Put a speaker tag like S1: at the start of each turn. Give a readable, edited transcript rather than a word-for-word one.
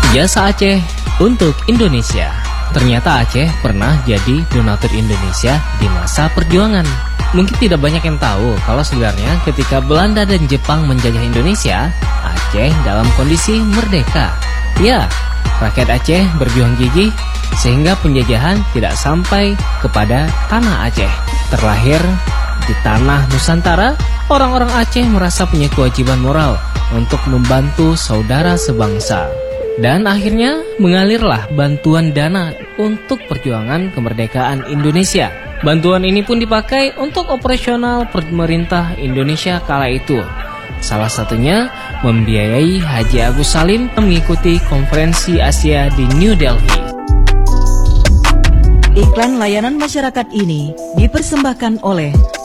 S1: Jasa Aceh untuk Indonesia. Ternyata Aceh pernah jadi donatur Indonesia di masa perjuangan. Mungkin tidak banyak yang tahu kalau sebenarnya ketika Belanda dan Jepang menjajah Indonesia, Aceh dalam kondisi merdeka. Ya, rakyat Aceh berjuang gigih sehingga penjajahan tidak sampai kepada tanah Aceh. Terlahir di tanah Nusantara, orang-orang Aceh merasa punya kewajiban moral untuk membantu saudara sebangsa. Dan akhirnya mengalirlah bantuan dana untuk perjuangan kemerdekaan Indonesia. Bantuan ini pun dipakai untuk operasional pemerintah Indonesia kala itu. Salah satunya membiayai Haji Agus Salim mengikuti konferensi Asia di New Delhi.
S2: Iklan layanan masyarakat ini dipersembahkan oleh